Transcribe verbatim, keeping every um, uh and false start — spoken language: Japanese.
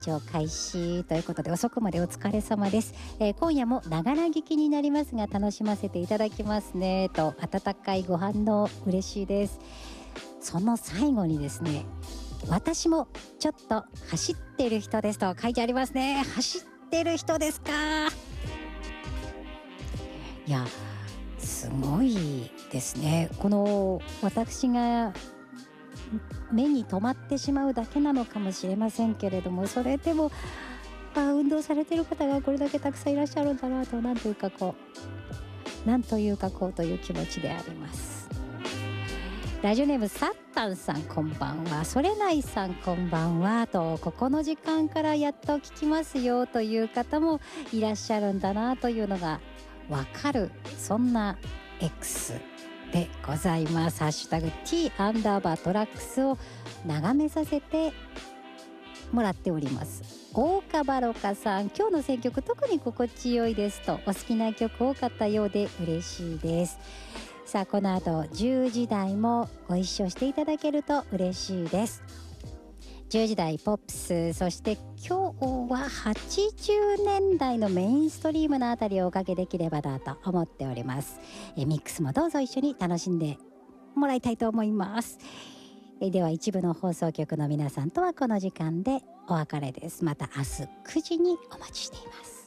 一応開始ということで遅くまでお疲れ様です、えー、今夜もながら聞きになりますが楽しませていただきますねと温かいご反応嬉しいです。その最後にですね、私もちょっと走ってる人ですと書いてありますね。走ってる人ですか。いやすごいですね。この私が目に留まってしまうだけなのかもしれませんけれども、それでもあ運動されている方がこれだけたくさんいらっしゃるんだなと、なんというかこうなんというかこうという気持ちであります。ラジオネームサッタンさんこんばんは。それないさんこんばんはと、ここの時間からやっと聞きますよという方もいらっしゃるんだなというのがわかる、そんな Xでございます。ハッシュタグ T アンダーバートラックスを眺めさせてもらっております。大岡バロカさん、今日の選曲特に心地よいですと、お好きな曲多かったようで嬉しいです。さあこの後じゅうじ台もご一緒していただけると嬉しいです。じゅうじ台ポップス、そして今日ははちじゅうねんだいのメインストリームのあたりをおかけできればなと思っております。えミックスもどうぞ一緒に楽しんでもらいたいと思います。えでは一部の放送局の皆さんとはこの時間でお別れです。また明日くじにお待ちしています。